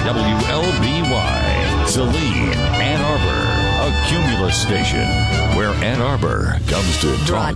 WLBY, Saline, Ann Arbor, a Cumulus station where Ann Arbor comes to talk.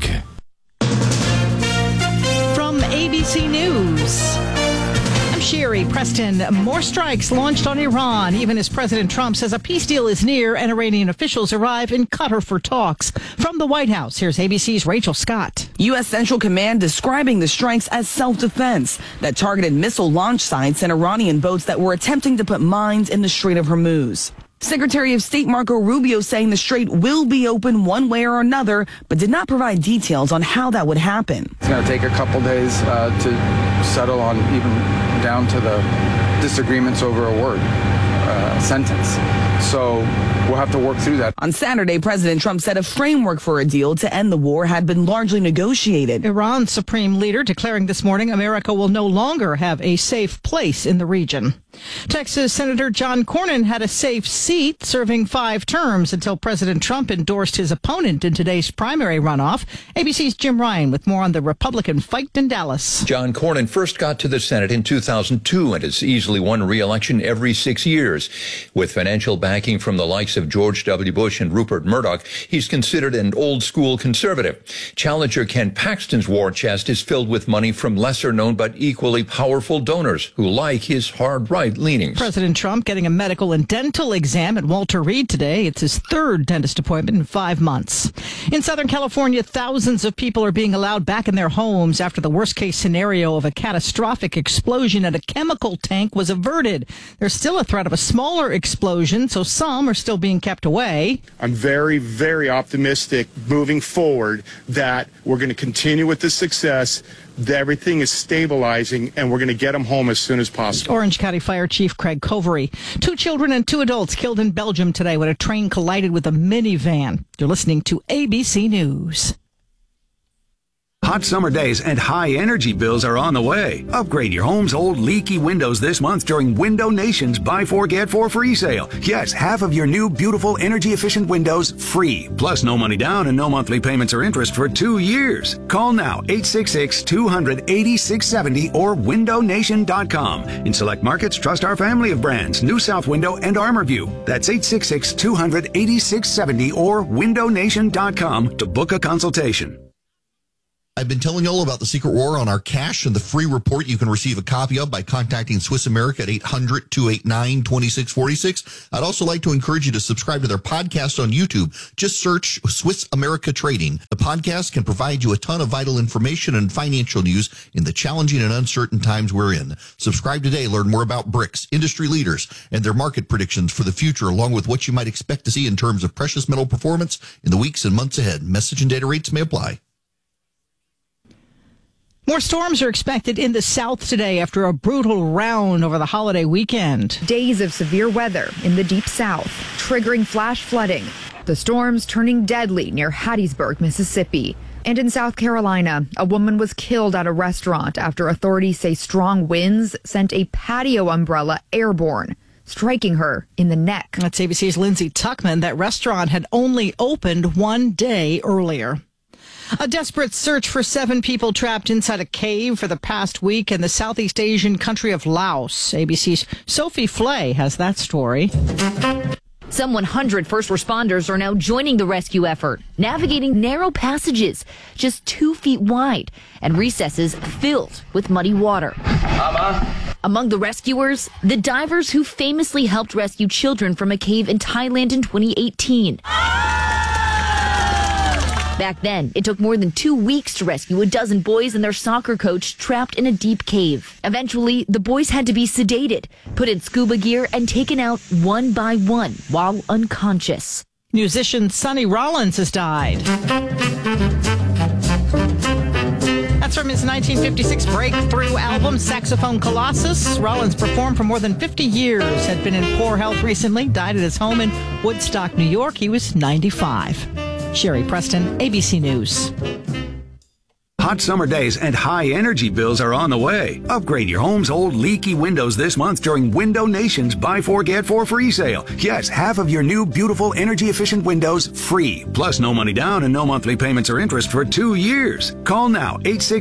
From ABC News, I'm Sherry Preston. More strikes launched on Iran, even as President Trump says a peace deal is near and Iranian officials arrive in Qatar for talks. From the White House, here's ABC's Rachel Scott. U.S. Central Command describing the strikes as self-defense that targeted missile launch sites and Iranian boats that were attempting to put mines in the Strait of Hormuz. Secretary of State Marco Rubio saying the strait will be open one way or another, but did not provide details on how that would happen. It's going to take a couple days to settle on, even down to the disagreements over a word, sentence. So we'll have to work through that. On Saturday, President Trump said a framework for a deal to end the war had been largely negotiated. Iran's supreme leader declaring this morning America will no longer have a safe place in the region. Texas Senator John Cornyn had a safe seat, serving 5 terms until President Trump endorsed his opponent in today's primary runoff. ABC's Jim Ryan with more on the Republican fight in Dallas. John Cornyn first got to the Senate in 2002 and has easily won re-election every 6 years. With financial backing from the likes of George W. Bush and Rupert Murdoch, he's considered an old-school conservative. Challenger Ken Paxton's war chest is filled with money from lesser-known but equally powerful donors who like his hard-right leanings. President Trump getting a medical and dental exam at Walter Reed today. It's his 3rd dentist appointment in 5 months. In Southern California, thousands of people are being allowed back in their homes after the worst-case scenario of a catastrophic explosion at a chemical tank was averted. There's still a threat of a smaller explosion, so some are still being kept away. I'm very, very optimistic moving forward that we're going to continue with this success, that everything is stabilizing, and we're going to get them home as soon as possible. Orange County Fire Chief Craig Covery. 2 children and 2 adults killed in Belgium today when a train collided with a minivan. You're listening to ABC News. Hot summer days and high energy bills are on the way. Upgrade your home's old leaky windows this month during Window Nation's Buy 4 Get 4 free sale. Yes, half of your new beautiful energy efficient windows free. Plus no money down and no monthly payments or interest for 2 years. Call now 866-200-8670 or windownation.com. In select markets, trust our family of brands, New South Window and ArmorView. That's 866-200-8670 or windownation.com to book a consultation. I've been telling you all about the Secret War on our cash and the free report you can receive a copy of by contacting Swiss America at 800-289-2646. I'd also like to encourage you to subscribe to their podcast on YouTube. Just search Swiss America Trading. The podcast can provide you a ton of vital information and financial news in the challenging and uncertain times we're in. Subscribe today. Learn more about BRICS, industry leaders, and their market predictions for the future, along with what you might expect to see in terms of precious metal performance in the weeks and months ahead. Message and data rates may apply. More storms are expected in the south today after a brutal round over the holiday weekend. Days of severe weather in the deep south, triggering flash flooding. The storms turning deadly near Hattiesburg, Mississippi. And in South Carolina, a woman was killed at a restaurant after authorities say strong winds sent a patio umbrella airborne, striking her in the neck. That's ABC's Lindsay Tuckman. That restaurant had only opened 1 day earlier. A desperate search for 7 people trapped inside a cave for the past week in the Southeast Asian country of Laos. ABC's Sophie Flay has that story. Some 100 first responders are now joining the rescue effort, navigating narrow passages just 2 feet wide and recesses filled with muddy water. Among the rescuers, the divers who famously helped rescue children from a cave in Thailand in 2018. Back then, it took more than 2 weeks to rescue a dozen boys and their soccer coach trapped in a deep cave. Eventually, the boys had to be sedated, put in scuba gear, and taken out one by one while unconscious. Musician Sonny Rollins has died. That's from his 1956 breakthrough album, Saxophone Colossus. Rollins performed for more than 50 years, had been in poor health recently, died at his home in Woodstock, New York. He was 95. Sherry Preston, ABC News. Hot summer days and high energy bills are on the way. Upgrade your home's old leaky windows this month during Window Nation's Buy 4 Get 4 free sale. Yes, half of your new beautiful energy efficient windows free. Plus no money down and no monthly payments or interest for 2 years. Call now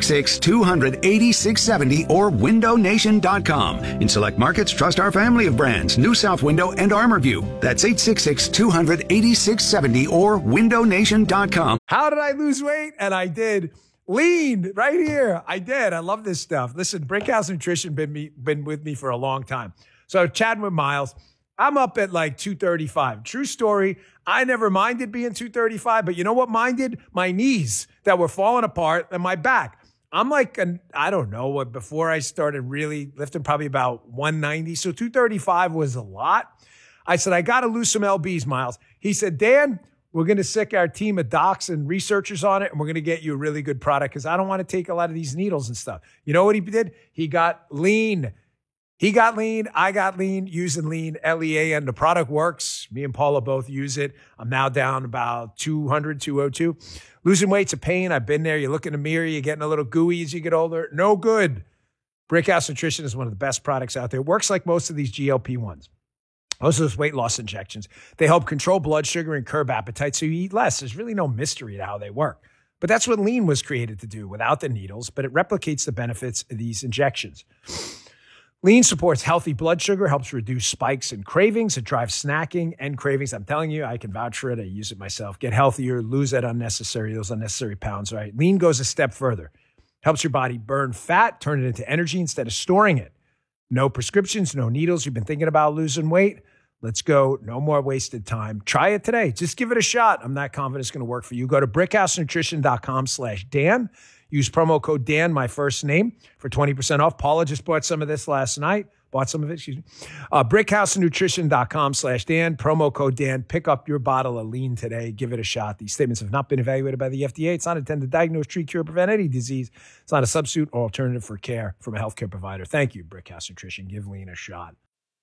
866-200-8670 or windownation.com. In select markets, trust our family of brands, New South Window and ArmorView. That's 866-200-8670 or windownation.com. How did I lose weight? And I did. Lean right here. I did. I love this stuff. Listen, Brickhouse Nutrition been with me for a long time. So chatting with Miles, I'm up at like 235. True story. I never minded being 235, but you know what minded? My knees that were falling apart and my back. I'm like, I don't know what, before I started really lifting, probably about 190. So 235 was a lot. I said, I got to lose some LBs, Miles. He said, Dan, we're going to sick our team of docs and researchers on it, and we're going to get you a really good product because I don't want to take a lot of these needles and stuff. You know what he did? He got lean. He got lean. I got lean using lean, LEAN. The product works. Me and Paula both use it. I'm now down about 200, 202. Losing weight's a pain. I've been there. You look in the mirror, you're getting a little gooey as you get older. No good. Brickhouse Nutrition is one of the best products out there. It works like most of these GLP-1s. Most of those weight loss injections, they help control blood sugar and curb appetite so you eat less. There's really no mystery to how they work. But that's what lean was created to do without the needles, but it replicates the benefits of these injections. Lean supports healthy blood sugar, helps reduce spikes and cravings. It drives snacking and cravings. I'm telling you, I can vouch for it. I use it myself. Get healthier, lose those unnecessary pounds, right? Lean goes a step further. Helps your body burn fat, turn it into energy instead of storing it. No prescriptions, no needles. You've been thinking about losing weight? Let's go. No more wasted time. Try it today. Just give it a shot. I'm not confident it's going to work for you. Go to brickhousenutrition.com/Dan. Use promo code Dan, my first name, for 20% off. Paula just bought some of this last night. Brickhousenutrition.com/Dan. Promo code Dan. Pick up your bottle of lean today. Give it a shot. These statements have not been evaluated by the FDA. It's not intended to diagnose, treat, cure, or prevent any disease. It's not a substitute or alternative for care from a healthcare provider. Thank you, Brickhouse Nutrition. Give lean a shot.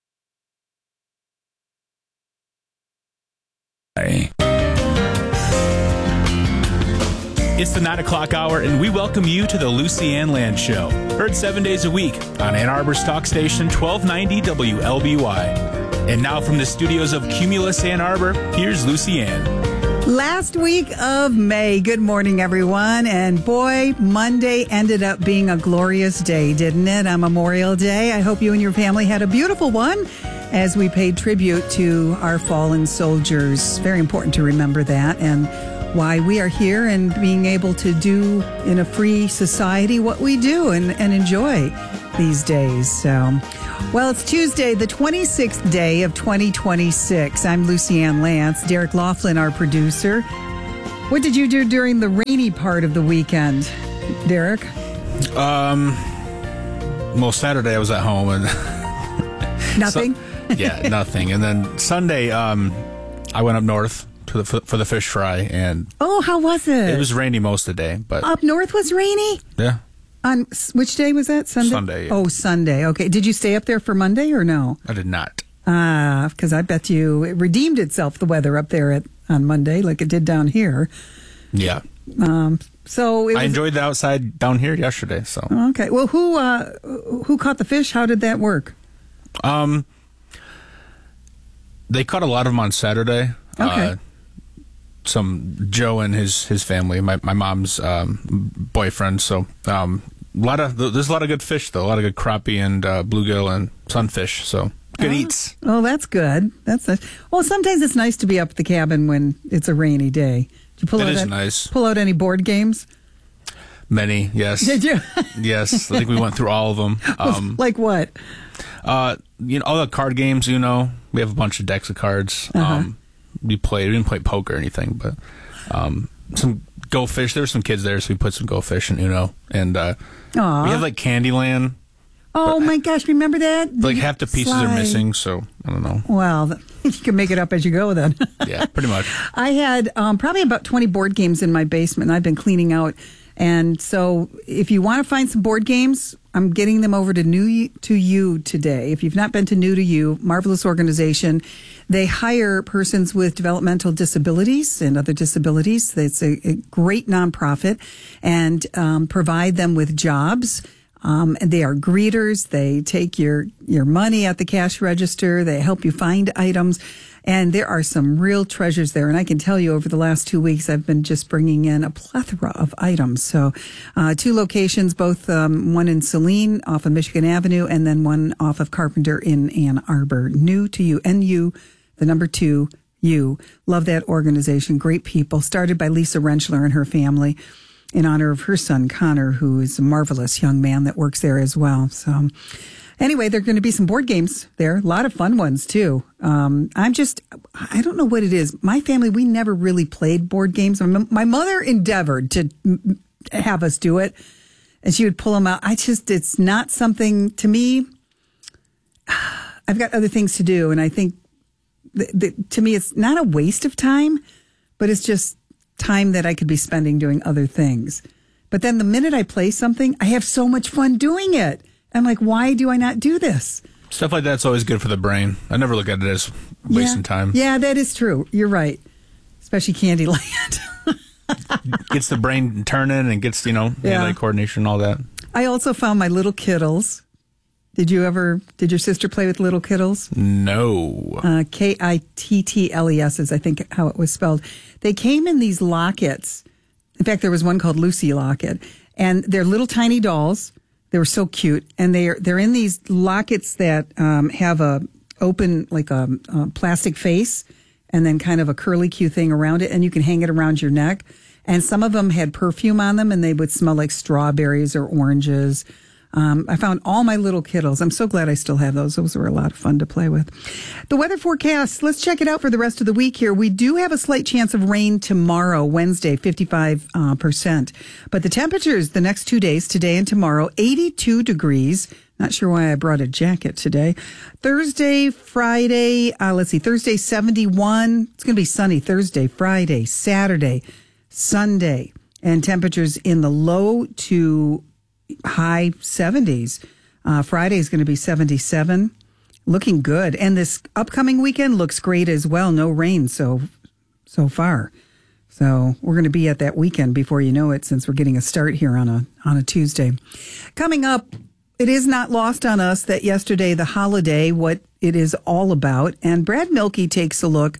It's the 9 o'clock hour, and we welcome you to the Lucy Ann Land Show. Heard 7 days a week on Ann Arbor's talk station, 1290 WLBY. And now from the studios of Cumulus Ann Arbor, here's Lucy Ann. Last week of May. Good morning, everyone. And boy, Monday ended up being a glorious day, didn't it? On Memorial Day. I hope you and your family had a beautiful one as we paid tribute to our fallen soldiers. Very important to remember that, and why we are here and being able to do in a free society what we do and enjoy these days. So, well, it's Tuesday, the 26th day of 2026. I'm Lucy Ann Lance, Derek Laughlin, our producer. What did you do during the rainy part of the weekend, Derek? Well, Saturday I was at home and nothing. Nothing. And then Sunday, I went up north for the fish fry, and oh, how was it? It was rainy most of the day, but up north was rainy. Yeah. On which day was that? Sunday. Sunday. Yeah. Oh, Sunday. Okay. Did you stay up there for Monday or no? I did not. Because I bet you it redeemed itself, the weather up there on Monday, like it did down here. Yeah. So I enjoyed the outside down here yesterday. So okay. Well, who caught the fish? How did that work? They caught a lot of them on Saturday. Okay. Some Joe and his family, my mom's boyfriend. So there's a lot of good fish though, a lot of good crappie and bluegill and sunfish. So good eats. Oh, that's good. That's nice. Well, sometimes it's nice to be up at the cabin when it's a rainy day. Did you nice. Pull out any board games? Many, yes. Did you? Yes, I think we went through all of them. Like what? All the card games. We have a bunch of decks of cards. We didn't play poker or anything, but some Go Fish. There were some kids there, so we put some Go Fish and Uno. And we have like Candyland. Oh my gosh, remember that? Like half the pieces are missing, so I don't know. Well, you can make it up as you go then. Yeah, pretty much. I had probably about 20 board games in my basement, and I've been cleaning out And so if you want to find some board games, I'm getting them over to New to You today. If you've not been to New to You, marvelous organization. They hire persons with developmental disabilities and other disabilities. It's a great nonprofit and provide them with jobs. And they are greeters. They take your money at the cash register. They help you find items. And there are some real treasures there. And I can tell you over the last 2 weeks, I've been just bringing in a plethora of items. So 2 locations, both one in Saline off of Michigan Avenue and then one off of Carpenter in Ann Arbor. New to You, NU, the number 2, You. Love that organization. Great people. Started by Lisa Rentschler and her family in honor of her son, Connor, who is a marvelous young man that works there as well. So anyway, there are going to be some board games there. A lot of fun ones, too. I don't know what it is. My family, we never really played board games. My mother endeavored to have us do it, and she would pull them out. It's not something, to me, I've got other things to do, and I think, to me, it's not a waste of time, but it's just time that I could be spending doing other things. But then the minute I play something, I have so much fun doing it. I'm like, why do I not do this? Stuff like that's always good for the brain. I never look at it as wasting time. Yeah, that is true. You're right. Especially Candyland. Gets the brain turning and gets, hand-eye coordination and all that. I also found my Little Kittles. Did your sister play with Little Kittles? No. Kittles is, I think, how it was spelled. They came in these lockets. In fact, there was one called Lucy Locket. And they're little tiny dolls. They were so cute. And they're in these lockets that have a open, like a plastic face and then kind of a curly Q thing around it. And you can hang it around your neck. And some of them had perfume on them and they would smell like strawberries or oranges. I found all my Little Kittles. I'm so glad I still have those. Those were a lot of fun to play with. The weather forecast, let's check it out for the rest of the week here. We do have a slight chance of rain tomorrow, Wednesday, 55%. But the temperatures the next 2 days, today and tomorrow, 82 degrees. Not sure why I brought a jacket today. Thursday, Friday, Thursday, 71. It's going to be sunny Thursday, Friday, Saturday, Sunday. And temperatures in the low to high 70s. Friday is going to be 77. Looking good. And this upcoming weekend looks great as well. No rain so far. So we're going to be at that weekend before you know it, since we're getting a start here on a Tuesday. Coming up, it is not lost on us that yesterday, the holiday, what it is all about. And Brad Milkey takes a look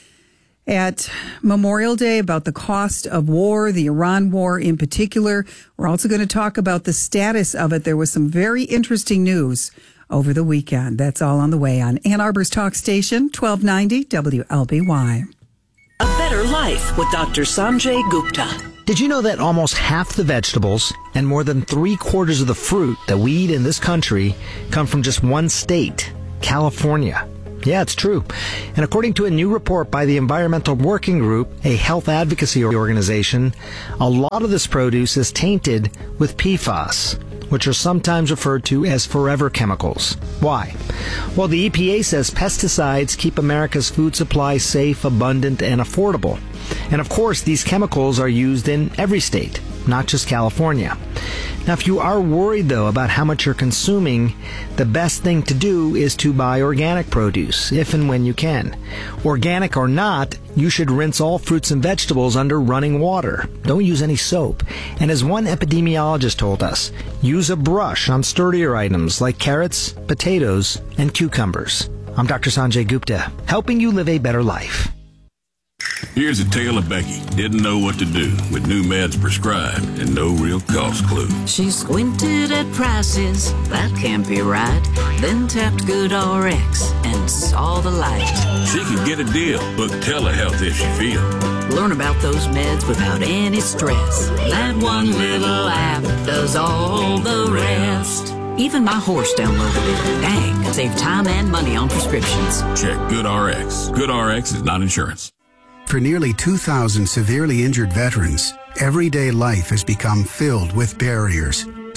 at Memorial Day, about the cost of war, the Iran war in particular. We're also going to talk about the status of it. There was some very interesting news over the weekend. That's all on the way on Ann Arbor's Talk Station, 1290 WLBY. A Better Life with Dr. Sanjay Gupta. Did you know that almost half the vegetables and more than 3/4 of the fruit that we eat in this country come from just one state, California? Yeah, it's true. And according to a new report by the Environmental Working Group, a health advocacy organization, a lot of this produce is tainted with PFAS, which are sometimes referred to as forever chemicals. Why? Well, the EPA says pesticides keep America's food supply safe, abundant, and affordable. And of course, these chemicals are used in every state, not just California. Now, if you are worried, though, about how much you're consuming, the best thing to do is to buy organic produce, if and when you can. Organic or not, you should rinse all fruits and vegetables under running water. Don't use any soap. And as one epidemiologist told us, use a brush on sturdier items like carrots, potatoes, and cucumbers. I'm Dr. Sanjay Gupta, helping you live a better life. Here's a tale of Becky. Didn't know what to do with new meds prescribed and no real cost clue. She squinted at prices, that can't be right. Then tapped GoodRx and saw the light. She could get a deal. Book telehealth if she feels. Learn about those meds without any stress. That one little app does all the rest. Even my horse downloaded it. Dang, save time and money on prescriptions. Check GoodRx. GoodRx is not insurance. For nearly 2,000 severely injured veterans, everyday life has become filled with barriers.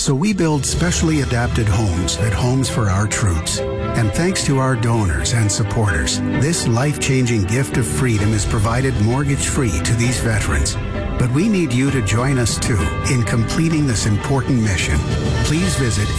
So we build specially adapted homes at Homes for Our Troops. And thanks to our donors and supporters, this life-changing gift of freedom is provided mortgage-free to these veterans. But we need you to join us, too, in completing this important mission. Please visit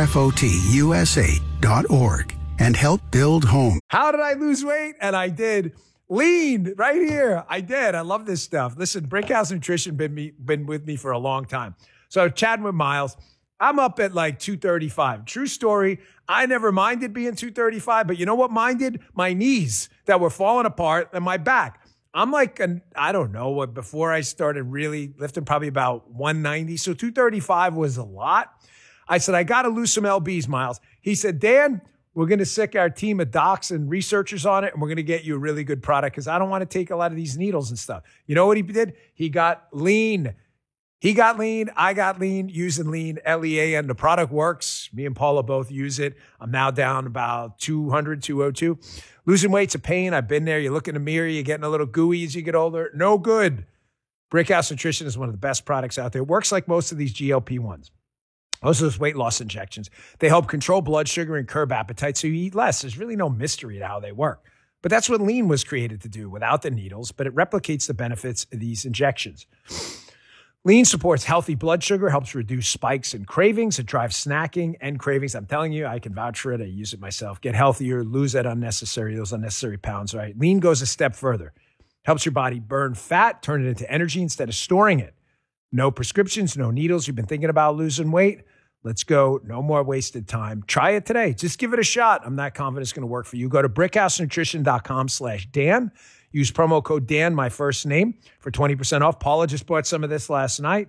hfotusa.org and help build home. How did I lose weight? And I did. Lean right here. I did. I love this stuff. Listen, Brickhouse Nutrition been with me for a long time. So chatting with Miles, I'm up at like 235. True story. I never minded being 235, but you know what minded? My knees that were falling apart and my back. I'm like, I don't know, before I started really lifting, probably about 190. So 235 was a lot. I said, I got to lose some LBs, Miles. He said, Dan, we're going to sick our team of docs and researchers on it, and we're going to get you a really good product because I don't want to take a lot of these needles and stuff. You know what he did? He got lean. He got lean. I got lean using lean, LEA, and the product works. Me and Paula both use it. I'm now down about 200, 202. Losing weight's a pain. I've been there. You look in the mirror, you're getting a little gooey as you get older. No good. Brickhouse Nutrition is one of the best products out there. It works like most of these GLP-1s. Most of those weight loss injections. They help control blood sugar and curb appetite so you eat less. There's really no mystery to how they work. But that's what lean was created to do without the needles, but it replicates the benefits of these injections. Lean supports healthy blood sugar, helps reduce spikes and cravings. It drives snacking and cravings. I'm telling you, I can vouch for it. I use it myself. Get healthier, lose those unnecessary pounds, right? Lean goes a step further. Helps your body burn fat, turn it into energy instead of storing it. No prescriptions, no needles. You've been thinking about losing weight? Let's go. No more wasted time. Try it today. Just give it a shot. I'm not confident it's going to work for you. Go to brickhousenutrition.com/Dan. Use promo code Dan, my first name, for 20% off. Paula just bought some of this last night.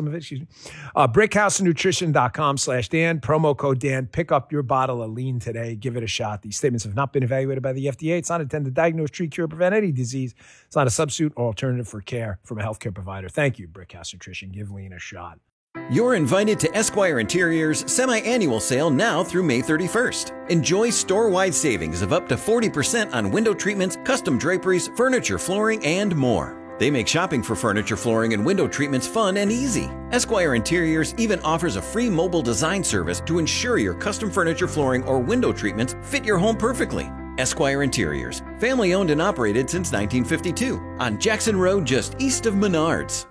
Brickhousenutrition.com/Dan. Promo code Dan. Pick up your bottle of lean today. Give it a shot. These statements have not been evaluated by the FDA. It's not intended to diagnose, treat, cure, or prevent any disease. It's not a substitute or alternative for care from a healthcare provider. Thank you, Brickhouse Nutrition. Give lean a shot. You're invited to Esquire Interior's semi-annual sale now through May 31st. Enjoy store-wide savings of up to 40% on window treatments, custom draperies, furniture, flooring, and more. They make shopping for furniture, flooring, and window treatments fun and easy. Esquire Interiors even offers a free mobile design service to ensure your custom furniture, flooring, or window treatments fit your home perfectly. Esquire Interiors, family owned and operated since 1952 on Jackson Road just east of Menards.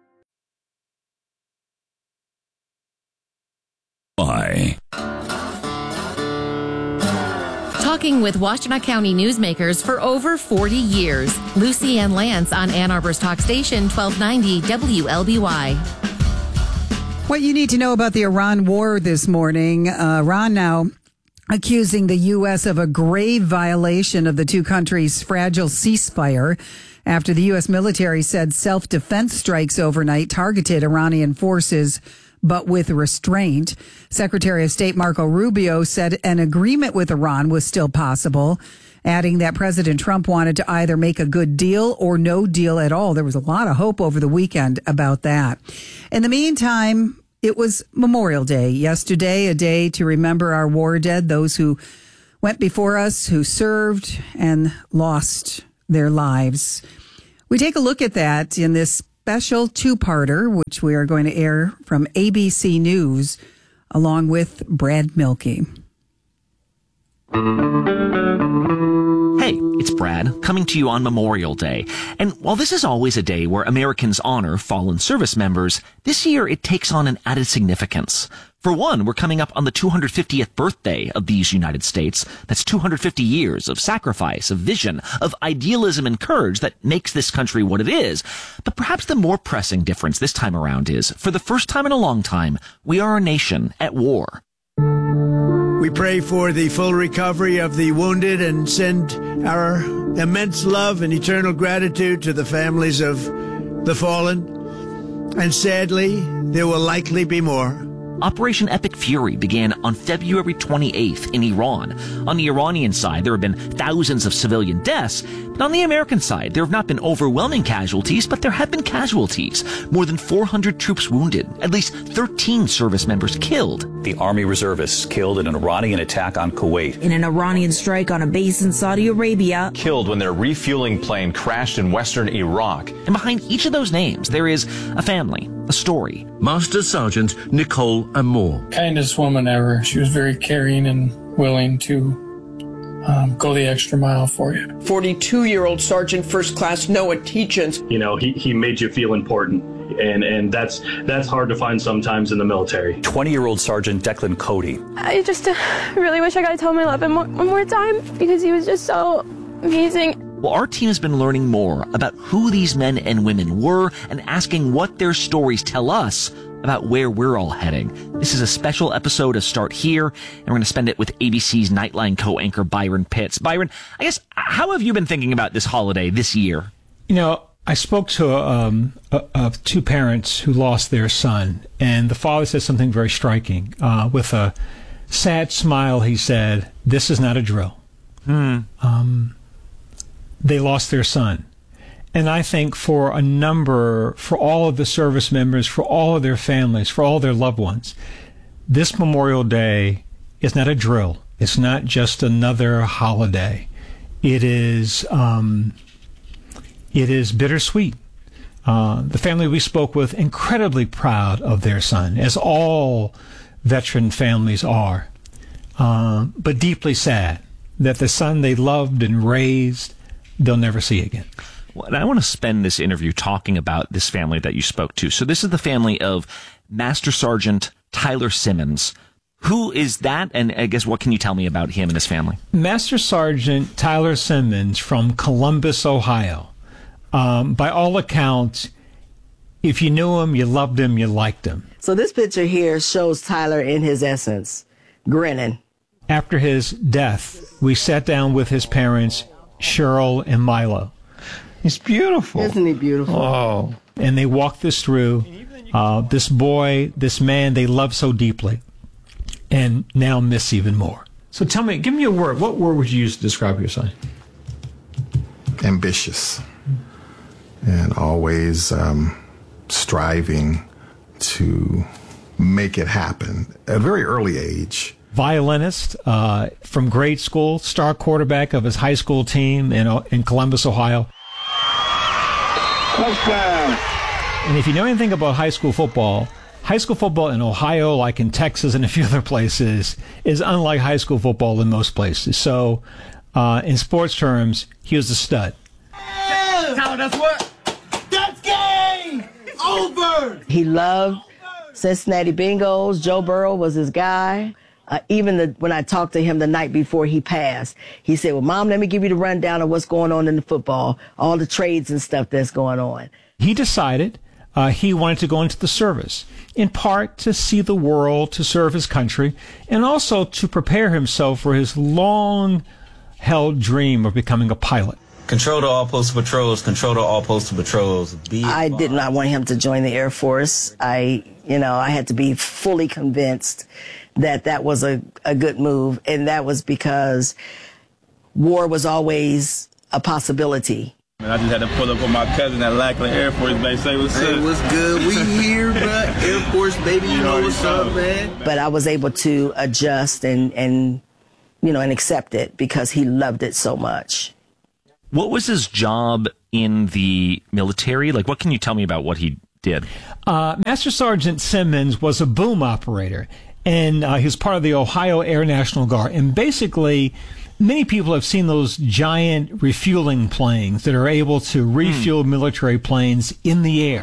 Talking with Washtenaw County newsmakers for over 40 years. Lucy Ann Lance on Ann Arbor's talk station 1290 WLBY. What you need to know about the Iran war this morning. Iran now accusing the U.S. of a grave violation of the two countries' fragile ceasefire after the U.S. military said self-defense strikes overnight targeted Iranian forces, but with restraint. Secretary of State Marco Rubio said an agreement with Iran was still possible, adding that President Trump wanted to either make a good deal or no deal at all. There was a lot of hope over the weekend about that. In the meantime, it was Memorial Day yesterday, a day to remember our war dead, those who went before us, who served and lost their lives. We take a look at that in this special two-parter, which we are going to air from ABC News, along with Brad Milkey. Hey, it's Brad, coming to you on Memorial Day. And while this is always a day where Americans honor fallen service members, this year it takes on an added significance. For one, we're coming up on the 250th birthday of these United States. That's 250 years of sacrifice, of vision, of idealism and courage that makes this country what it is. But perhaps the more pressing difference this time around is, for the first time in a long time, we are a nation at war. We pray for the full recovery of the wounded and send our immense love and eternal gratitude to the families of the fallen. And sadly, there will likely be more. Operation Epic Fury began on February 28th in Iran. On the Iranian side, there have been thousands of civilian deaths, but on the American side, there have not been overwhelming casualties, but there have been casualties. More than 400 troops wounded, at least 13 service members killed. The Army reservists killed in an Iranian attack on Kuwait. In an Iranian strike on a base in Saudi Arabia. Killed when their refueling plane crashed in western Iraq. And behind each of those names, there is a family, a story. Master Sergeant Nicole Amore. Kindest woman ever. She was very caring and willing to go the extra mile for you. 42-year-old Sergeant First Class Noah Teachins. You know, he made you feel important, and that's hard to find sometimes in the military. 20-year-old Sergeant Declan Cody. I just really wish I got to tell him I love him one more time because he was just so amazing. Well, our team has been learning more about who these men and women were and asking what their stories tell us about where we're all heading. This is a special episode of Start Here, and we're going to spend it with ABC's Nightline co-anchor Byron Pitts. Byron, I guess, how have you been thinking about this holiday this year? You know, I spoke to two parents who lost their son, and the father said something very striking. With a sad smile, he said, "This is not a drill." They lost their son. And I think for all of the service members, for all of their families, for all their loved ones, this Memorial Day is not a drill. It's not just another holiday. It is bittersweet. The family we spoke with, incredibly proud of their son, as all veteran families are, but deeply sad that the son they loved and raised, they'll never see again. And I want to spend this interview talking about this family that you spoke to. So this is the family of Master Sergeant Tyler Simmons. Who is that? And I guess what can you tell me about him and his family? Master Sergeant Tyler Simmons from Columbus, Ohio. By all accounts, if you knew him, you loved him, you liked him. So this picture here shows Tyler in his essence, grinning. After his death, we sat down with his parents, Cheryl and Milo. He's beautiful. Isn't he beautiful? Oh. And they walked us through this boy, this man they love so deeply, and now miss even more. So tell me, give me a word. What word would you use to describe your son? Ambitious. And always striving to make it happen at a very early age. Violinist from grade school, star quarterback of his high school team in Columbus, Ohio. Touchdown. And if you know anything about high school football in Ohio, like in Texas and a few other places, is unlike high school football in most places. So in sports terms, he was a stud. That's what? That's game! Over! He loved Cincinnati Bengals. Joe Burrow was his guy. Even when I talked to him the night before he passed, he said, "Well, Mom, let me give you the rundown of what's going on in the football, all the trades and stuff that's going on." He decided he wanted to go into the service, in part to see the world, to serve his country, and also to prepare himself for his long-held dream of becoming a pilot. Control to all postal patrols, control to all postal patrols. I did not want him to join the Air Force. I had to be fully convinced that was a good move, and that was because war was always a possibility. I just had to pull up on my cousin at Lackland Air Force Base. Say what's up. Hey, what's good? We here, bro. Air Force, baby. You know what's up, man. But I was able to adjust and accept it because he loved it so much. What was his job in the military? Like, what can you tell me about what he did? Master Sergeant Simmons was a boom operator, and he was part of the Ohio Air National Guard. And basically, many people have seen those giant refueling planes that are able to refuel military planes in the air.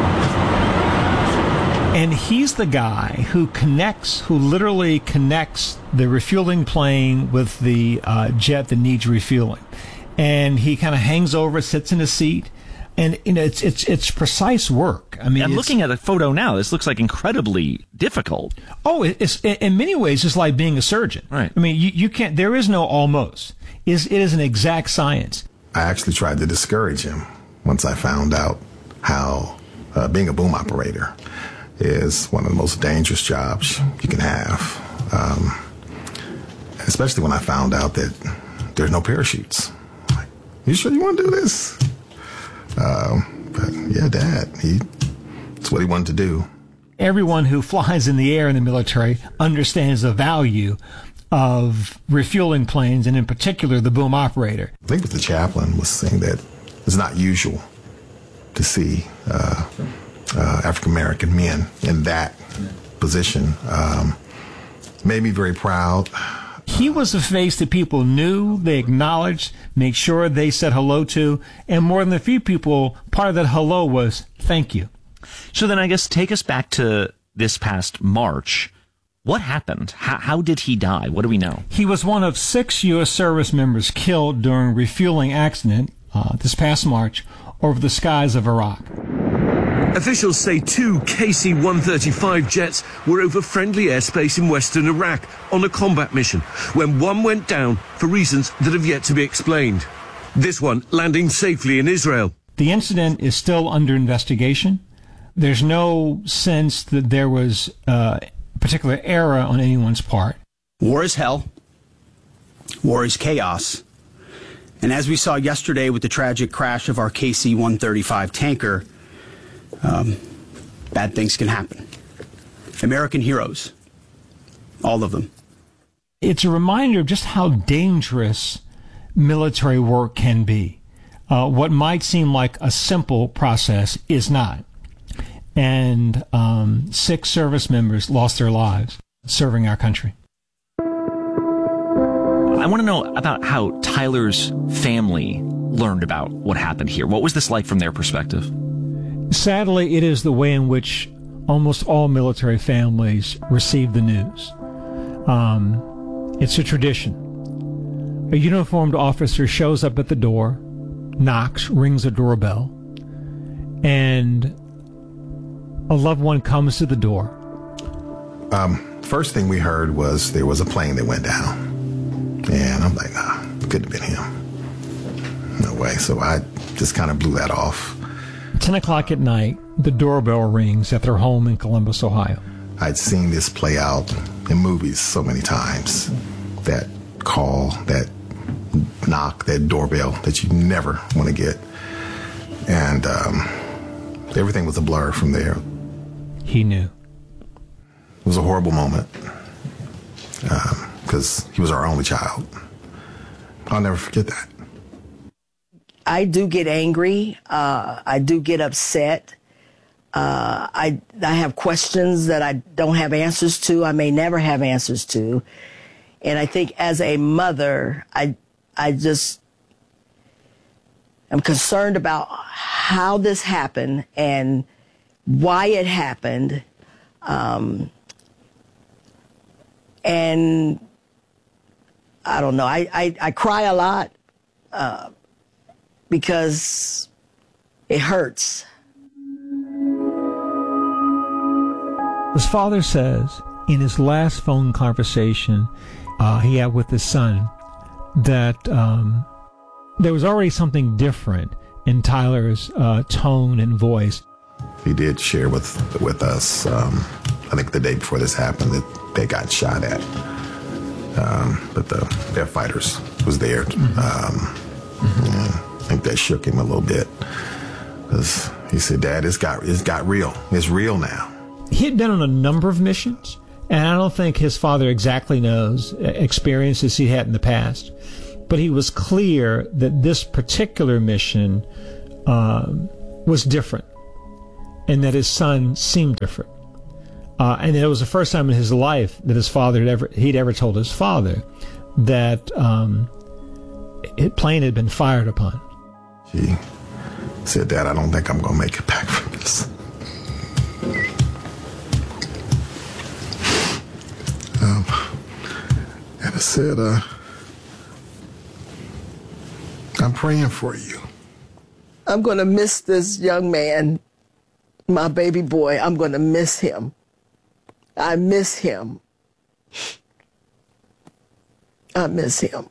And he's the guy who literally connects the refueling plane with the jet that needs refueling. And he kind of hangs over, sits in a seat, and it's precise work. I mean, I'm looking at a photo now. This looks like incredibly difficult. Oh, it's in many ways it's like being a surgeon. Right. I mean, you can't. There is no almost. It is an exact science. I actually tried to discourage him once I found out how being a boom operator is one of the most dangerous jobs you can have. Especially when I found out that there's no parachutes. You sure you want to do this? But yeah, Dad, it's what he wanted to do. Everyone who flies in the air in the military understands the value of refueling planes, and in particular, the boom operator. I think the chaplain was saying that it's not usual to see African-American men in that position. Made me very proud. He was a face that people knew, they acknowledged, make sure they said hello to, and more than a few people, part of that hello was thank you. So then I guess take us back to this past March. What happened? How did he die? What do we know? He was one of 6 U.S. service members killed during a refueling accident this past March over the skies of Iraq. Officials say 2 KC-135 jets were over friendly airspace in western Iraq on a combat mission when one went down for reasons that have yet to be explained. This one landing safely in Israel. The incident is still under investigation. There's no sense that there was a particular error on anyone's part. War is hell. War is chaos. And as we saw yesterday with the tragic crash of our KC-135 tanker, bad things can happen. American heroes, all of them. It's a reminder of just how dangerous military work can be. What might seem like a simple process is not. And 6 service members lost their lives serving our country. I want to know about how Tyler's family learned about what happened here. What was this like from their perspective? Sadly, it is the way in which almost all military families receive the news. It's a tradition. A uniformed officer shows up at the door, knocks, rings a doorbell, and a loved one comes to the door. First thing we heard was there was a plane that went down. And I'm like, nah, couldn't have been him. No way. So I just kind of blew that off. 10 o'clock at night, the doorbell rings at their home in Columbus, Ohio. I'd seen this play out in movies so many times. That call, that knock, that doorbell that you never want to get. And everything was a blur from there. He knew. It was a horrible moment because he was our only child. I'll never forget that. I do get angry. I do get upset. I have questions that I don't have answers to. I may never have answers to. And I think as a mother, I just am concerned about how this happened and why it happened. And I don't know. I cry a lot because it hurts. His father says in his last phone conversation he had with his son that there was already something different in Tyler's tone and voice. He did share with us, I think the day before this happened, that they got shot at. But their fighters was there. I think that shook him a little bit. Because he said, Dad, it's got real. It's real now. He had been on a number of missions, and I don't think his father exactly knows experiences he had in the past. But he was clear that this particular mission was different, and that his son seemed different. And it was the first time in his life that his father he'd ever told his father that his plane had been fired upon. He said, Dad, I don't think I'm going to make it back from this. And I said, I'm praying for you. I'm going to miss this young man, my baby boy. I'm going to miss him. I miss him. I miss him.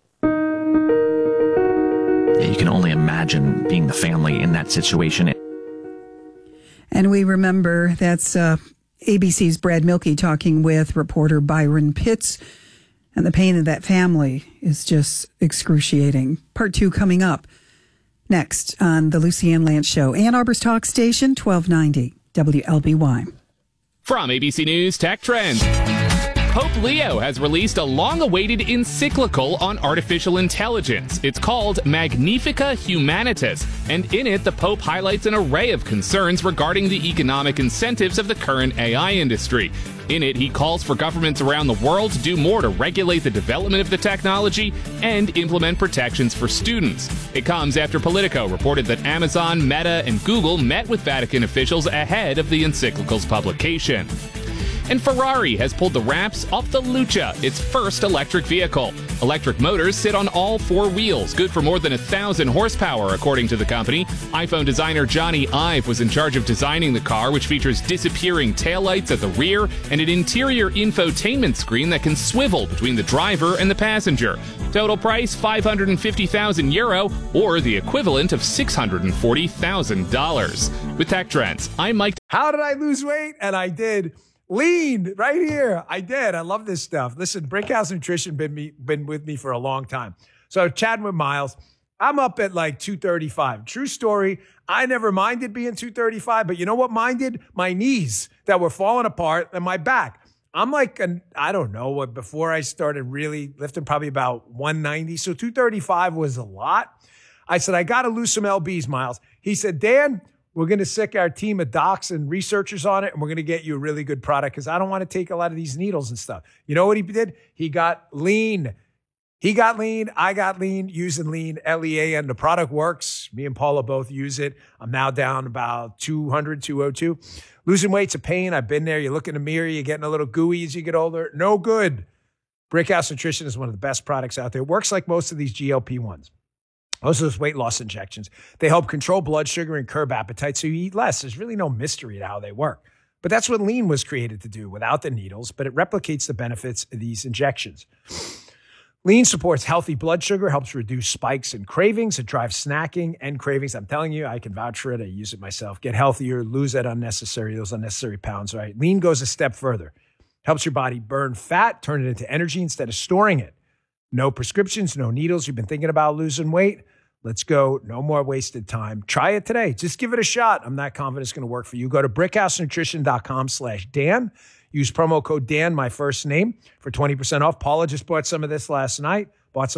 Yeah, you can only imagine being the family in that situation. And we remember that's ABC's Brad Milkey talking with reporter Byron Pitts. And the pain of that family is just excruciating. Part 2 coming up next on the Lucy Ann Lance Show. Ann Arbor's Talk Station, 1290 WLBY. From ABC News Tech Trends. Pope Leo has released a long-awaited encyclical on artificial intelligence. It's called Magnifica Humanitas, and in it, the Pope highlights an array of concerns regarding the economic incentives of the current AI industry. In it, he calls for governments around the world to do more to regulate the development of the technology and implement protections for students. It comes after Politico reported that Amazon, Meta, and Google met with Vatican officials ahead of the encyclical's publication. And Ferrari has pulled the wraps off the Lucha, its first electric vehicle. Electric motors sit on all four wheels, good for more than 1,000 horsepower, according to the company. iPhone designer Johnny Ive was in charge of designing the car, which features disappearing taillights at the rear and an interior infotainment screen that can swivel between the driver and the passenger. Total price, €550,000, or the equivalent of $640,000. With Tech Trends, I'm Mike. How did I lose weight? And I did. Lean right here. I did. I love this stuff. Listen, Brickhouse Nutrition been with me for a long time. So chatting with Miles, I'm up at like 235. True story. I never minded being 235, but you know what minded? My knees that were falling apart and my back. I'm like, I don't know, before I started really lifting, probably about 190. So 235 was a lot. I said, I got to lose some LBs, Miles. He said, Dan, we're going to sick our team of docs and researchers on it, and we're going to get you a really good product because I don't want to take a lot of these needles and stuff. You know what he did? He got lean. He got lean. I got lean using lean, LEAN. The product works. Me and Paula both use it. I'm now down about 200, 202. Losing weight's a pain. I've been there. You look in the mirror. You're getting a little gooey as you get older. No good. Brickhouse Nutrition is one of the best products out there. It works like most of these GLP-1s. Most of those weight loss injections, they help control blood sugar and curb appetite so you eat less. There's really no mystery to how they work. But that's what lean was created to do without the needles, but it replicates the benefits of these injections. Lean supports healthy blood sugar, helps reduce spikes and cravings. It drives snacking and cravings. I'm telling you, I can vouch for it. I use it myself. Get healthier, lose those unnecessary pounds, right? Lean goes a step further. Helps your body burn fat, turn it into energy instead of storing it. No prescriptions, no needles. You've been thinking about losing weight? Let's go. No more wasted time. Try it today. Just give it a shot. I'm not confident it's going to work for you. Go to brickhousenutrition.com/Dan. Use promo code Dan, my first name, for 20% off. Paula just bought some of this last night.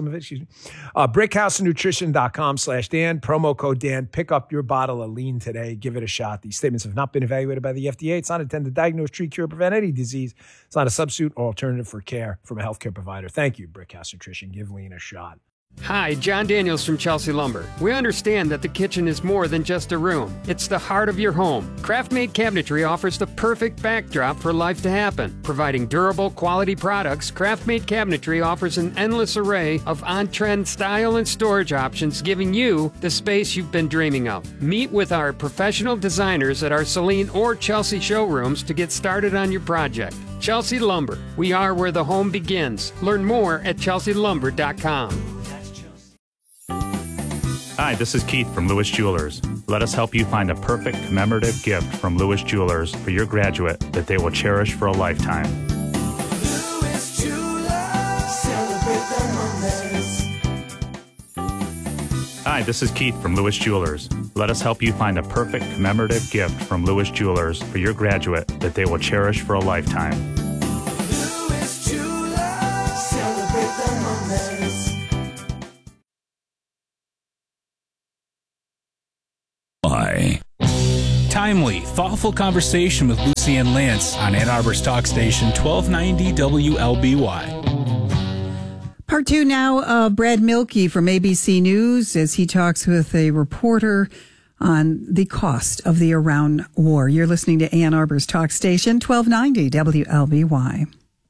Brickhousenutrition.com/Dan. Promo code Dan. Pick up your bottle of lean today. Give it a shot. These statements have not been evaluated by the FDA. It's not intended to diagnose, treat, cure, prevent any disease. It's not a substitute or alternative for care from a healthcare provider. Thank you, Brickhouse Nutrition. Give lean a shot. Hi, John Daniels from Chelsea Lumber. We understand that the kitchen is more than just a room. It's the heart of your home. Craft-made cabinetry offers the perfect backdrop for life to happen. Providing durable, quality products, Craft-made cabinetry offers an endless array of on-trend style and storage options, giving you the space you've been dreaming of. Meet with our professional designers at our Celine or Chelsea showrooms to get started on your project. Chelsea Lumber. We are where the home begins. Learn more at chelsealumber.com. Hi, this is Keith from Lewis Jewelers. Let us help you find a perfect commemorative gift from Lewis Jewelers for your graduate that they will cherish for a lifetime. Lewis Jewelers, celebrate the moments. Hi, this is Keith from Lewis Jewelers. Let us help you find a perfect commemorative gift from Lewis Jewelers for your graduate that they will cherish for a lifetime. Lewis Jewelers, celebrate the moments. Timely, thoughtful conversation with Lucy Ann Lance on Ann Arbor's talk station 1290 WLBY. Part two now of Brad Milkey from ABC News as he talks with a reporter on the cost of the Iran war. You're listening to Ann Arbor's talk station 1290 WLBY.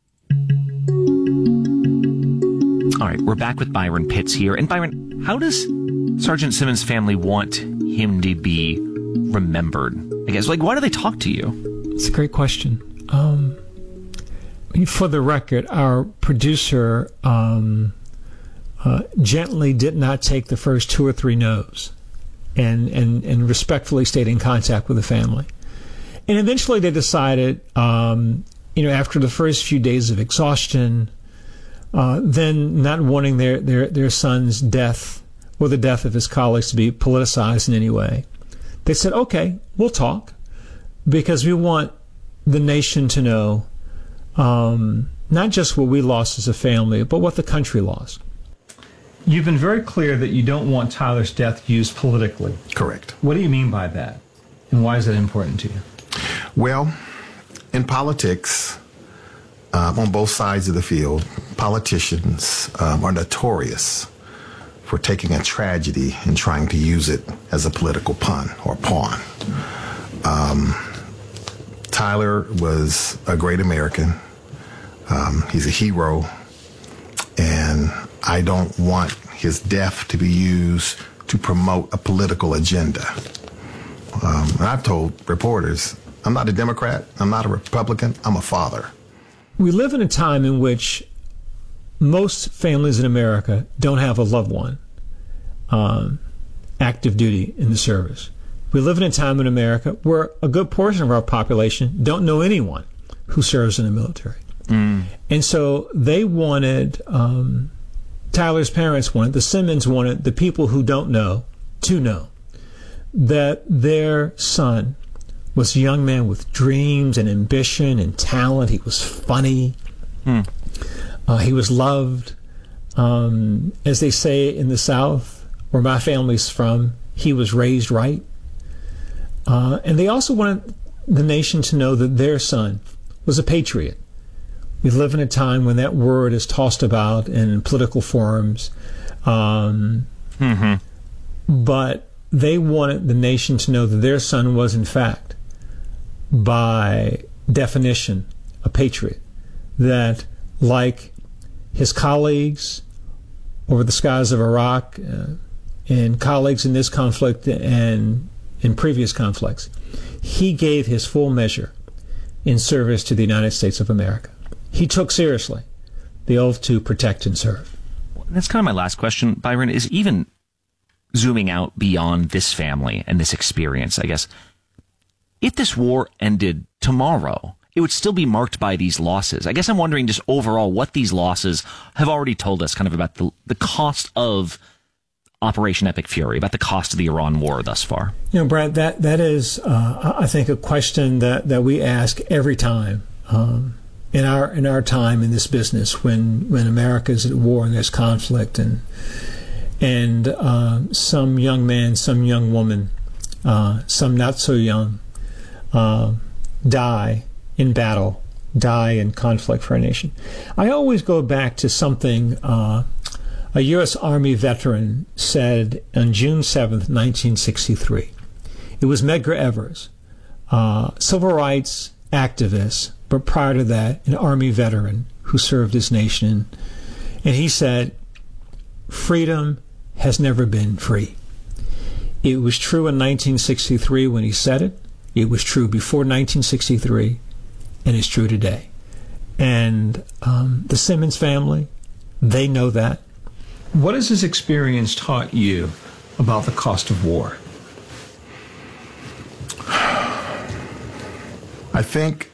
All right, we're back with Byron Pitts here. And Byron, how does Sergeant Simmons' family want him to be remembered? I guess, why do they talk to you? It's a great question. For the record, our producer gently did not take the first two or three no's and respectfully stayed in contact with the family. And eventually they decided, after the first few days of exhaustion, then not wanting their son's death or the death of his colleagues to be politicized in any way, they said, okay, we'll talk because we want the nation to know not just what we lost as a family, but what the country lost. You've been very clear that you don't want Tyler's death used politically. Correct. What do you mean by that? And why is that important to you? Well, in politics, on both sides of the field, politicians are notorious for taking a tragedy and trying to use it as a political pun or pawn. Tyler was a great American. He's a hero, and I don't want his death to be used to promote a political agenda. And I've told reporters, I'm not a Democrat, I'm not a Republican, I'm a father. We live in a time in which most families in America don't have a loved one active duty in the service. We live in a time in America where a good portion of our population don't know anyone who serves in the military. And so they wanted, Tyler's parents wanted, the Simmons wanted the people who don't know to know that their son was a young man with dreams and ambition and talent. He was funny. He was loved. As they say in the South, where my family's from, he was raised right. And they also wanted the nation to know that their son was a patriot. We live in a time when that word is tossed about in political forums. But they wanted the nation to know that their son was, in fact, by definition, a patriot. That, like his colleagues over the skies of Iraq and colleagues in this conflict and in previous conflicts, he gave his full measure in service to the United States of America. He took seriously the oath to protect and serve. That's kind of my last question, Byron, is even zooming out beyond this family and this experience, I guess. If this war ended tomorrow, it would still be marked by these losses. I guess I'm wondering just overall what these losses have already told us kind of about the cost of Operation Epic Fury, about the cost of the Iran war thus far. You know, Brad, that is, I think, a question that we ask every time in our time in this business when America is at war and there's conflict and some young man, some young woman, some not so young, die in battle, die in conflict for our nation. I always go back to something a U.S. Army veteran said on June 7th, 1963. It was Medgar Evers, civil rights activist, but prior to that, an Army veteran who served his nation. And he said, freedom has never been free. It was true in 1963 when he said it. It was true before 1963, and it's true today. And the Simmons family, they know that. What has this experience taught you about the cost of war? I think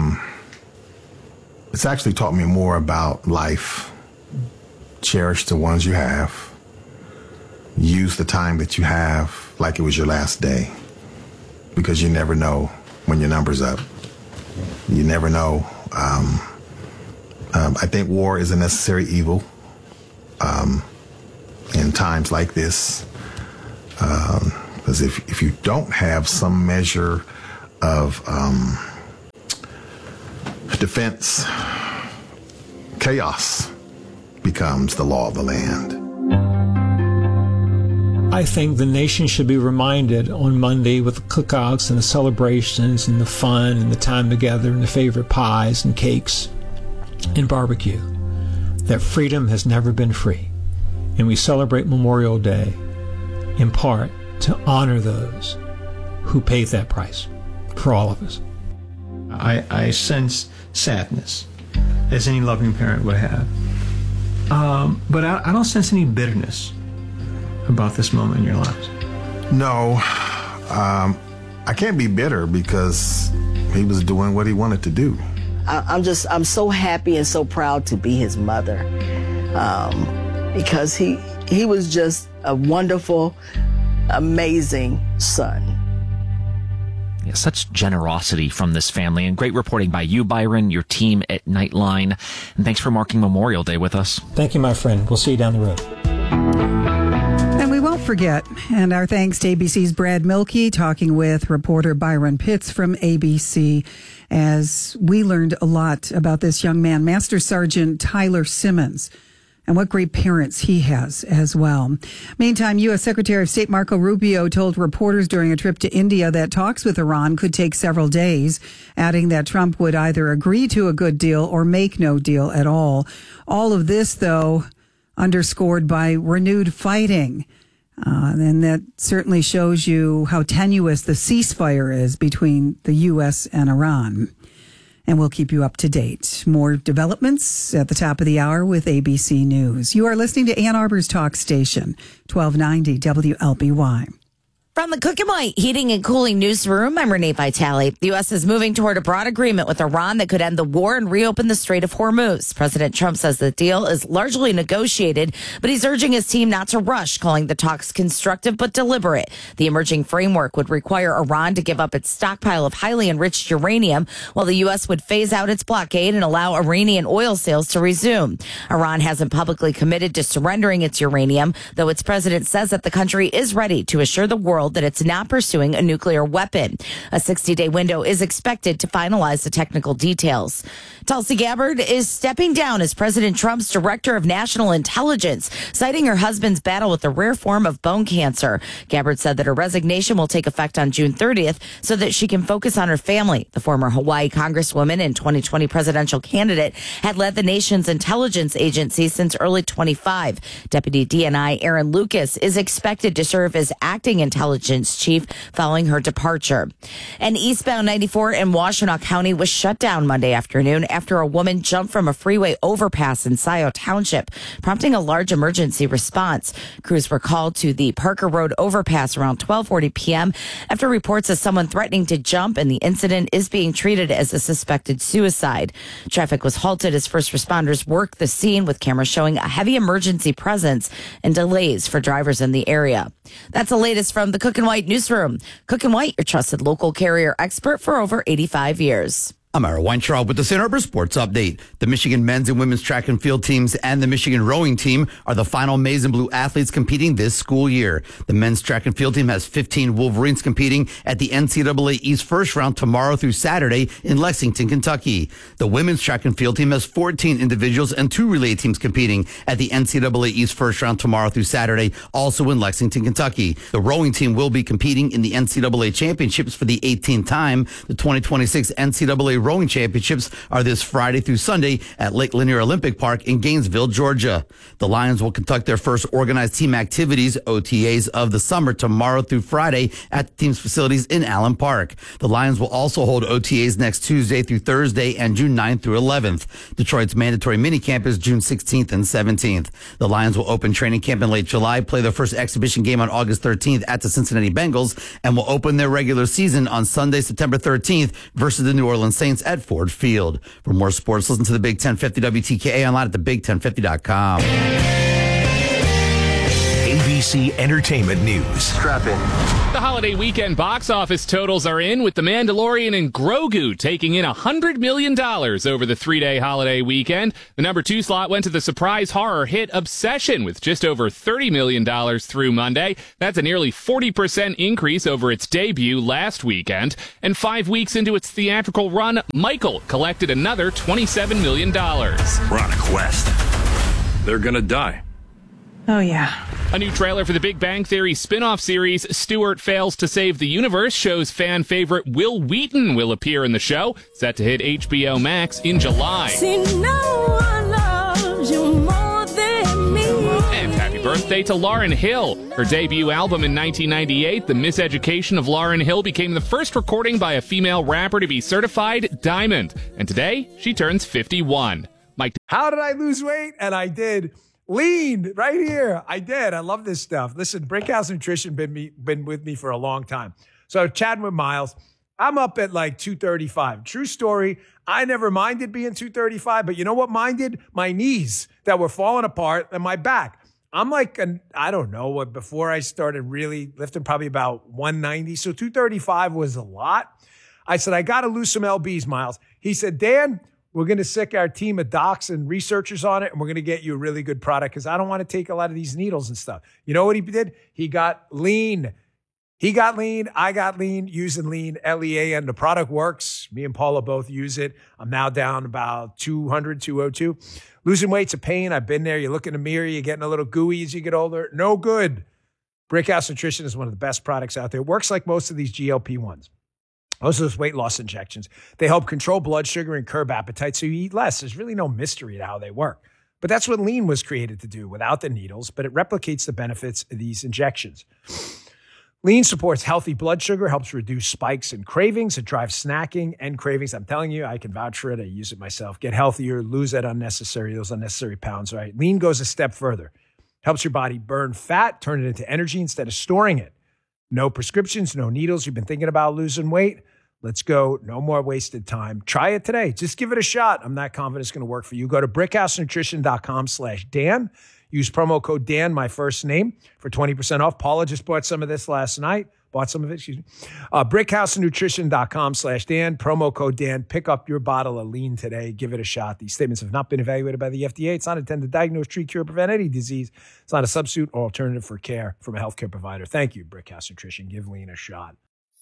it's actually taught me more about life. Cherish the ones you have. Use the time that you have like it was your last day, because you never know when your number's up. You never know. I think war is a necessary evil in times like this, because if you don't have some measure of defense, chaos becomes the law of the land. I think the nation should be reminded on Monday with the cookouts and the celebrations and the fun and the time together and the favorite pies and cakes and barbecue that freedom has never been free. And we celebrate Memorial Day in part to honor those who paid that price for all of us. I sense sadness, as any loving parent would have. But I don't sense any bitterness about this moment in your lives. No, I can't be bitter because he was doing what he wanted to do. I'm so happy and so proud to be his mother, because he was just a wonderful, amazing son. Such generosity from this family, and great reporting by you, Byron, your team at Nightline. And thanks for marking Memorial Day with us. Thank you, my friend. We'll see you down the road. And we won't forget, and our thanks to ABC's Brad Milkey talking with reporter Byron Pitts from ABC as we learned a lot about this young man, Master Sergeant Tyler Simmons, and what great parents he has as well. Meantime, U.S. Secretary of State Marco Rubio told reporters during a trip to India that talks with Iran could take several days, adding that Trump would either agree to a good deal or make no deal at all. All of this, though, underscored by renewed fighting. And that certainly shows you how tenuous the ceasefire is between the U.S. and Iran. And we'll keep you up to date. More developments at the top of the hour with ABC News. You are listening to Ann Arbor's Talk Station, 1290 WLBY. From the Cook and White Heating and Cooling Newsroom, I'm Renee Vitale. The U.S. is moving toward a broad agreement with Iran that could end the war and reopen the Strait of Hormuz. President Trump says the deal is largely negotiated, but he's urging his team not to rush, calling the talks constructive but deliberate. The emerging framework would require Iran to give up its stockpile of highly enriched uranium, while the U.S. would phase out its blockade and allow Iranian oil sales to resume. Iran hasn't publicly committed to surrendering its uranium, though its president says that the country is ready to assure the world that it's not pursuing a nuclear weapon. A 60-day window is expected to finalize the technical details. Tulsi Gabbard is stepping down as President Trump's Director of National Intelligence, citing her husband's battle with a rare form of bone cancer. Gabbard said that her resignation will take effect on June 30th so that she can focus on her family. The former Hawaii Congresswoman and 2020 presidential candidate had led the nation's intelligence agency since early 25. Deputy DNI Aaron Lucas is expected to serve as acting intelligence chief following her departure. And eastbound 94 in Washtenaw County was shut down Monday afternoon after a woman jumped from a freeway overpass in Scioto Township, prompting a large emergency response. Crews were called to the Parker Road overpass around 12:40 p.m. after reports of someone threatening to jump, and the incident is being treated as a suspected suicide. Traffic was halted as first responders worked the scene, with cameras showing a heavy emergency presence and delays for drivers in the area. That's the latest from the Cook and White Newsroom. Cook and White, your trusted local carrier expert for over 85 years. I'm Ira Weintraub with the Ann Arbor Sports Update. The Michigan men's and women's track and field teams and the Michigan rowing team are the final maize and blue athletes competing this school year. The men's track and field team has 15 Wolverines competing at the NCAA East first round tomorrow through Saturday in Lexington, Kentucky. The women's track and field team has 14 individuals and 2 relay teams competing at the NCAA East first round tomorrow through Saturday, also in Lexington, Kentucky. The rowing team will be competing in the NCAA championships for the 18th time. The 2026 NCAA rowing championships are this Friday through Sunday at Lake Lanier Olympic Park in Gainesville, Georgia. The Lions will conduct their first organized team activities, OTAs, of the summer tomorrow through Friday at the team's facilities in Allen Park. The Lions will also hold OTAs next Tuesday through Thursday and June 9th through 11th. Detroit's mandatory minicamp is June 16th and 17th. The Lions will open training camp in late July, play their first exhibition game on August 13th at the Cincinnati Bengals, and will open their regular season on Sunday, September 13th versus the New Orleans Saints at Ford Field. For more sports, listen to the Big 1050 WTKA online at thebig1050.com. ABC Entertainment News. Strap in. The holiday weekend box office totals are in, with The Mandalorian and Grogu taking in $100 million over the 3-day holiday weekend. The number 2 slot went to the surprise horror hit Obsession with just over $30 million through Monday. That's a nearly 40% increase over its debut last weekend. And 5 weeks into its theatrical run, Michael collected another $27 million. We're on a quest. They're gonna die. Oh, yeah. A new trailer for the Big Bang Theory spin-off series, Stuart Fails to Save the Universe, shows fan favorite Will Wheaton will appear in the show, set to hit HBO Max in July. See, no one loves you more than me. And happy birthday to Lauryn Hill. Her debut album in 1998, The Miseducation of Lauryn Hill, became the first recording by a female rapper to be certified diamond. And today, she turns 51. How did I lose weight? And I did. Lean right here. I did. I love this stuff. Listen, Brickhouse Nutrition been with me for a long time. So chatting with Miles, I'm up at like 235. True story. I never minded being 235, but you know what minded? My knees that were falling apart and my back. I'm like, I don't know, before I started really lifting, probably about 190. So 235 was a lot. I said, I got to lose some LBs, Miles. He said, Dan, we're going to sick our team of docs and researchers on it, and we're going to get you a really good product because I don't want to take a lot of these needles and stuff. You know what he did? He got lean. He got lean. I got lean, using lean, LEA, and the product works. Me and Paula both use it. I'm now down about 200, 202. Losing weight's a pain. I've been there. You look in the mirror, you're getting a little gooey as you get older. No good. Brickhouse Nutrition is one of the best products out there. It works like most of these GLP-1s. Most of those weight loss injections. They help control blood sugar and curb appetite so you eat less. There's really no mystery to how they work. But that's what lean was created to do without the needles, but it replicates the benefits of these injections. Lean supports healthy blood sugar, helps reduce spikes and cravings. It drives snacking and cravings. I'm telling you, I can vouch for it. I use it myself. Get healthier, lose those unnecessary pounds, right? Lean goes a step further. Helps your body burn fat, turn it into energy instead of storing it. No prescriptions, no needles. You've been thinking about losing weight? Let's go. No more wasted time. Try it today. Just give it a shot. I'm not confident it's going to work for you. Go to brickhousenutrition.com/Dan. Use promo code Dan, my first name, for 20% off. Paula just bought some of this last night. Brickhousenutrition.com/Dan. Promo code Dan. Pick up your bottle of lean today. Give it a shot. These statements have not been evaluated by the FDA. It's not intended to diagnose, treat, cure, prevent any disease. It's not a substitute or alternative for care from a healthcare provider. Thank you, Brickhouse Nutrition. Give lean a shot.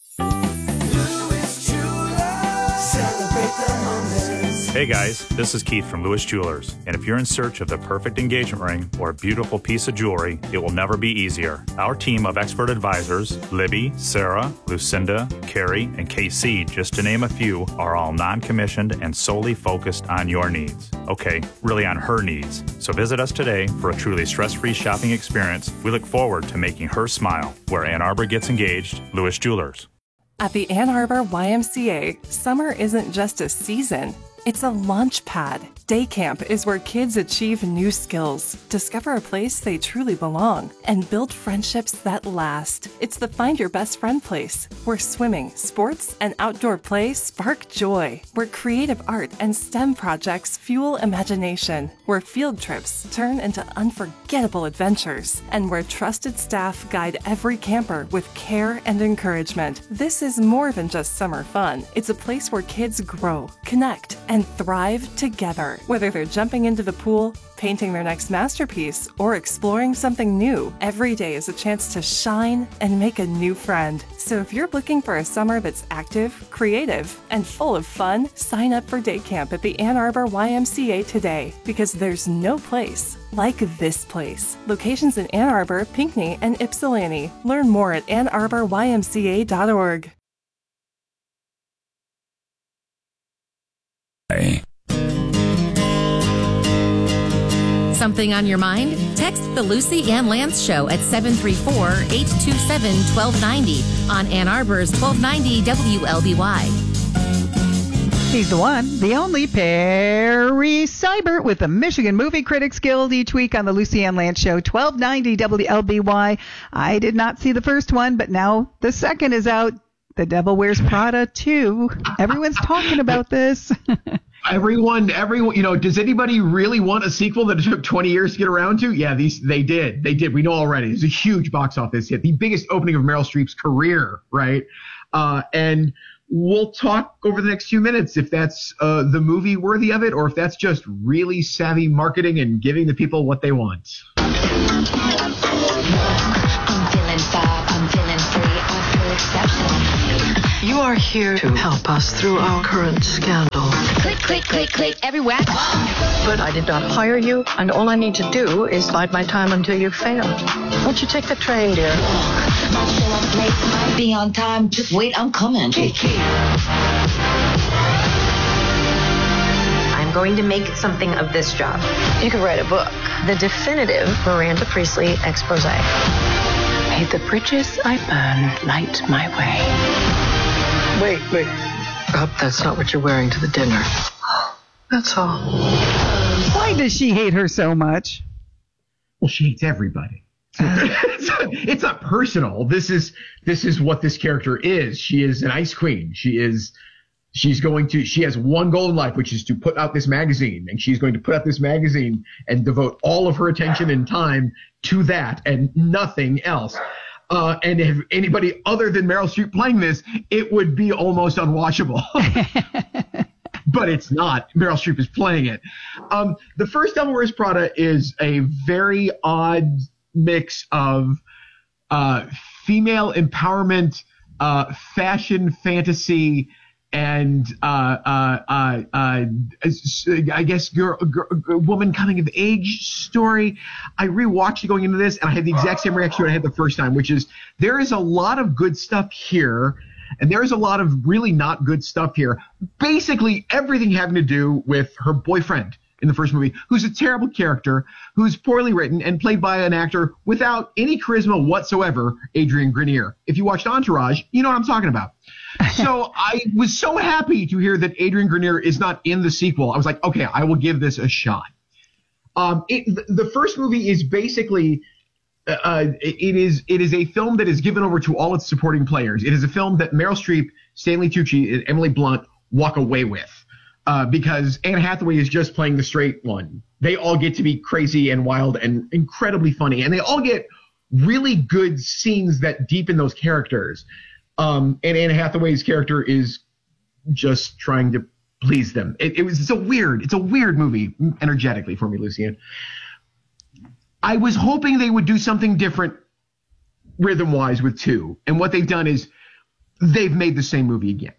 Hey guys, this is Keith from Lewis Jewelers, and if you're in search of the perfect engagement ring or a beautiful piece of jewelry, it will never be easier. Our team of expert advisors, Libby, Sarah, Lucinda, Carrie, and KC, just to name a few, are all non-commissioned and solely focused on your needs. Okay, really on her needs. So visit us today for a truly stress-free shopping experience. We look forward to making her smile. Where Ann Arbor gets engaged, Lewis Jewelers. At the Ann Arbor YMCA, summer isn't just a season, it's a launch pad. Day camp is where kids achieve new skills, discover a place they truly belong, and build friendships that last. It's the Find Your Best Friend place, where swimming, sports, and outdoor play spark joy, where creative art and STEM projects fuel imagination, where field trips turn into unforgettable adventures, and where trusted staff guide every camper with care and encouragement. This is more than just summer fun. It's a place where kids grow, connect, and thrive together. Whether they're jumping into the pool, painting their next masterpiece, or exploring something new, every day is a chance to shine and make a new friend. So if you're looking for a summer that's active, creative, and full of fun, sign up for day camp at the Ann Arbor YMCA today, because there's no place like this place. Locations in Ann Arbor, Pinckney, and Ypsilanti. Learn more at AnnArborYMCA.org. Something on your mind? Text the Lucy Ann Lance Show at 734-827-1290 on Ann Arbor's 1290 WLBY. He's the one, the only, Perry Seibert with the Michigan Movie Critics Guild each week on the Lucy Ann Lance Show, 1290 WLBY. I did not see the first one, but now the second is out. The Devil Wears Prada 2. Everyone's talking about this. Everyone, does anybody really want a sequel that it took 20 years to get around to? Yeah, they did. We know already. It's a huge box office hit. The biggest opening of Meryl Streep's career, right? And we'll talk over the next few minutes if that's the movie worthy of it or if that's just really savvy marketing and giving the people what they want. I'm feeling fab, I'm feeling free, I feel exceptional. You are here to help us through our current scandal. Click, click, click, click, everywhere. But I did not hire you, and all I need to do is bide my time until you fail. Won't you take the train, dear? Might show up late, might be on time. Just wait, I'm coming. I'm going to make something of this job. You could write a book. The definitive Miranda Priestley expose. May the bridges I burn light my way. Wait. Hope that's not what you're wearing to the dinner. That's all. Why does she hate her so much? Well, she hates everybody. It's not personal. This is what this character is. She is an ice queen. She is She has one goal in life, which is to put out this magazine, and she's going to put out this magazine and devote all of her attention and time to that and nothing else. And if anybody other than Meryl Streep playing this, it would be almost unwatchable. But it's not. Meryl Streep is playing it. The first Devil Wears Prada is a very odd mix of female empowerment, fashion fantasy, and I guess woman coming of age story. I rewatched it going into this, and I had the exact same reaction I had the first time, which is there is a lot of good stuff here, and there is a lot of really not good stuff here. Basically, everything having to do with her boyfriend in the first movie, who's a terrible character, who's poorly written and played by an actor without any charisma whatsoever, Adrian Grenier. If you watched Entourage, you know what I'm talking about. So I was so happy to hear that Adrian Grenier is not in the sequel. I was like, okay, I will give this a shot. The first movie is basically it is a film that is given over to all its supporting players. It is a film that Meryl Streep, Stanley Tucci, and Emily Blunt walk away with. Because Anne Hathaway is just playing the straight one. They all get to be crazy and wild and incredibly funny, and they all get really good scenes that deepen those characters. And Anne Hathaway's character is just trying to please them. It's a weird movie energetically for me, Lucian. I was hoping they would do something different rhythm-wise with 2, and what they've done is they've made the same movie again.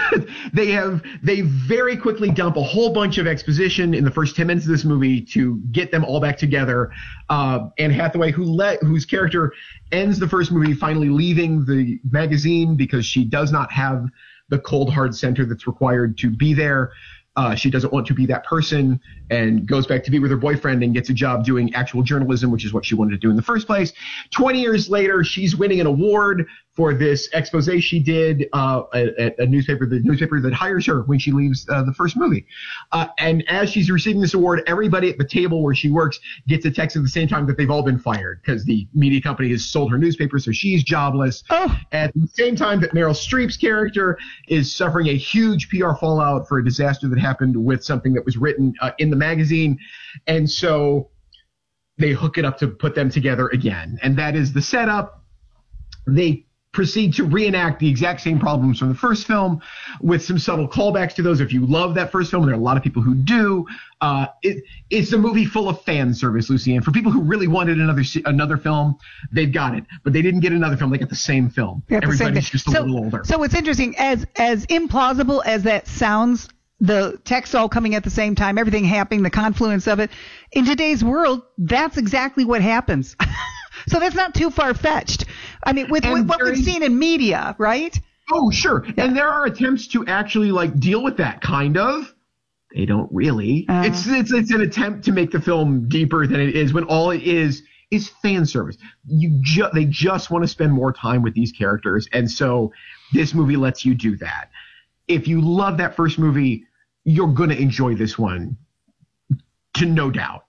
They very quickly dump a whole bunch of exposition in the first 10 minutes of this movie to get them all back together. Anne Hathaway, whose character ends the first movie finally leaving the magazine because she does not have the cold hard center that's required to be there. She doesn't want to be that person and goes back to be with her boyfriend and gets a job doing actual journalism, which is what she wanted to do in the first place. 20 years later, she's winning an award for this expose she did at a newspaper, the newspaper that hires her when she leaves the first movie. And as she's receiving this award, everybody at the table where she works gets a text at the same time that they've all been fired because the media company has sold her newspaper, so she's jobless. Oh. At the same time that Meryl Streep's character is suffering a huge PR fallout for a disaster that happened with something that was written in the magazine. And so they hook it up to put them together again. And that is the setup. They proceed to reenact the exact same problems from the first film with some subtle callbacks to those. If you love that first film, and there are a lot of people who do, it's a movie full of fan service, Lucianne. For people who really wanted another film, they've got it. But they didn't get another film. They got the same film. Everybody's just a little older. So it's interesting. As implausible as that sounds, the text all coming at the same time, everything happening, the confluence of it. In today's world, that's exactly what happens. So that's not too far-fetched. I mean, with what we've seen in media, right? Oh, sure. Yeah. And there are attempts to actually, deal with that, kind of. They don't really. It's an attempt to make the film deeper than it is when all it is fan service. They just want to spend more time with these characters. And so this movie lets you do that. If you love that first movie, you're going to enjoy this one, to no doubt.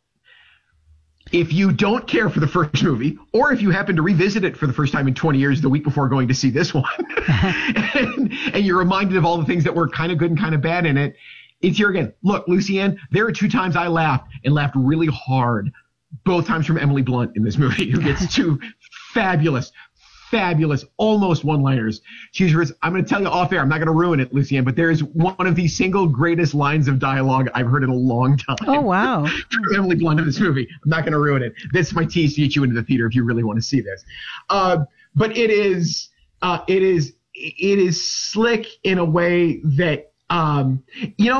If you don't care for the first movie, or if you happen to revisit it for the first time in 20 years, the week before going to see this one, and you're reminded of all the things that were kind of good and kind of bad in it, it's here again. Look, Lucianne, there are 2 times I laughed really hard, both times from Emily Blunt in this movie, who gets 2 fabulous, almost one-liners. I'm going to tell you off air. I'm not going to ruin it, Lucianne, but there is one of the single greatest lines of dialogue I've heard in a long time. Oh, wow. From Emily Blunt in this movie. I'm not going to ruin it. This is my tease to get you into the theater if you really want to see this. But it is slick in a way that,